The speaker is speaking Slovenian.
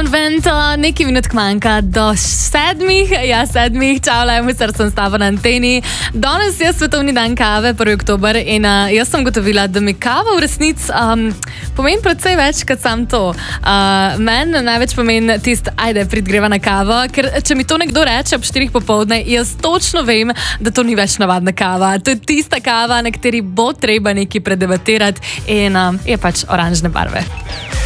Vento, nekaj minut manjka do 7. Ja, 7. Čau, Lajmusar, sem s tabo na anteni. Danes je svetovni dan kave, 1. oktober, in jaz sem gotovila, da mi kava v resnici pomeni predvsej več kot sam to. Meni največ pomeni ajde, pridgreva na kavo, ker če mi to nekdo reče ob 4 popoldne, jaz točno vem, da to ni več navadna kava. To je tista kava, na kateri bo treba nekaj predebatirati in je pač oranžne barve.